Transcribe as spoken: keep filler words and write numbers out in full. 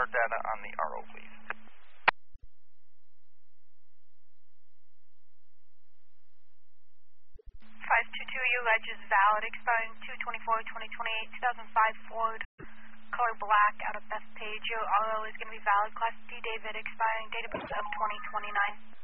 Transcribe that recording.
hard data on the R O, please. five two two, your ledge is valid, expiring two twenty-four twenty twenty-eight, two thousand five Ford, color black, out of Bethpage. Your R O is going to be valid, Class D David, expiring date of birth of twenty twenty-nine.